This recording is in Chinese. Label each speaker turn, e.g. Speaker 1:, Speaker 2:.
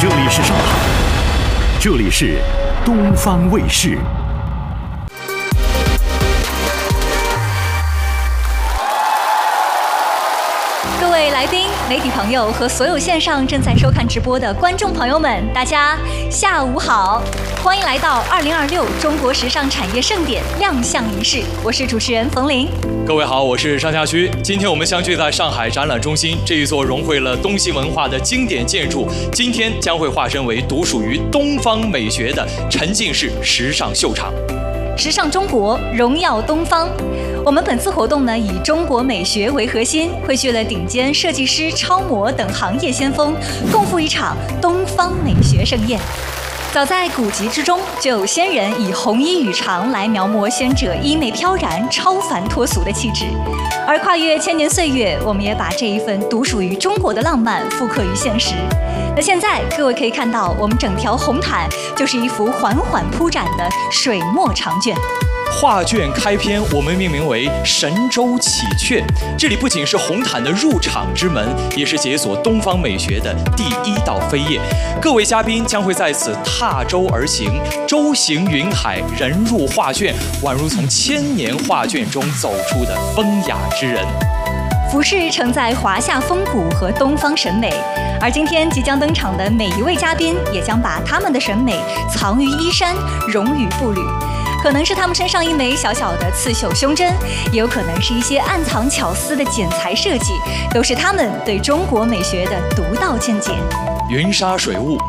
Speaker 1: 这里是上海，这里是东方卫视。
Speaker 2: 各位来宾、媒体朋友和所有线上正在收看直播的观众朋友们，大家下午好！欢迎来到2026中国时尚产业盛典亮相仪式，我是主持人冯玲。
Speaker 3: 各位好，我是上下区。今天我们相聚在上海展览中心这一座融汇了东西文化的经典建筑，今天将会化身为独属于东方美学的沉浸式时尚秀场。
Speaker 2: 时尚中国，荣耀东方。我们本次活动呢，以中国美学为核心，汇聚了顶尖设计师、超模等行业先锋，共赴一场东方美学盛宴。早在古籍之中，就有先人以红衣羽裳来描摹先者衣袂飘然、超凡脱俗的气质。而跨越千年岁月，我们也把这一份独属于中国的浪漫复刻于现实。那现在各位可以看到，我们整条红毯就是一幅缓缓铺展的水墨长卷。
Speaker 3: 画卷开篇，我们命名为神州启阙。这里不仅是红毯的入场之门，也是解锁东方美学的第一道扉页。各位嘉宾将会在此踏舟而行，舟行云海，人入画卷，宛如从千年画卷中走出的风雅之人。
Speaker 2: 服饰承载华夏风骨和东方审美，而今天即将登场的每一位嘉宾，也将把他们的审美藏于衣衫，融于步履。可能是他们身上一枚小小的刺绣胸针，也有可能是一些暗藏巧思的剪裁设计，都是他们对中国美学的独到见解。
Speaker 3: 云纱水雾，